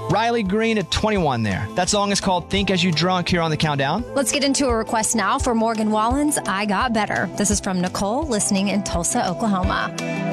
Riley Green at 21 there. That song is called Think As You Drunk here on the Countdown. Let's get into a request now for Morgan Wallen's I Got Better. This is from Nicole, listening in Tulsa, Oklahoma.